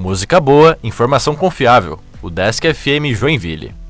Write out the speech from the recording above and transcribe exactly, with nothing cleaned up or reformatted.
Música boa, informação confiável. O Desk F M Joinville.